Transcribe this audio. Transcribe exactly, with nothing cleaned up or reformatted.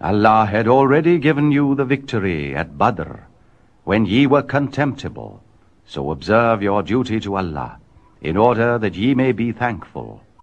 Allah had already given you the victory at Badr, when ye were contemptible. So observe your duty to Allah, in order that ye may be thankful.